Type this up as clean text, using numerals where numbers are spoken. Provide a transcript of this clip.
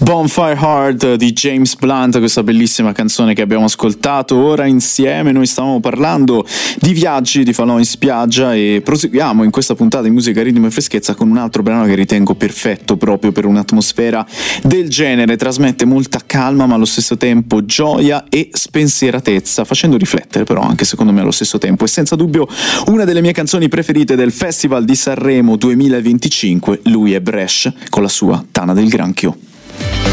Bonfire Heart di James Blunt, questa bellissima canzone che abbiamo ascoltato ora insieme. Noi stavamo parlando di viaggi, di falò in spiaggia e proseguiamo in questa puntata di musica, ritmo e freschezza con un altro brano che ritengo perfetto proprio per un'atmosfera del genere. Trasmette molta calma ma allo stesso tempo gioia e spensieratezza, facendo riflettere però anche secondo me allo stesso tempo. E senza dubbio una delle mie canzoni preferite del Festival di Sanremo 2025, lui è Bresh con la sua Tana del Granchio.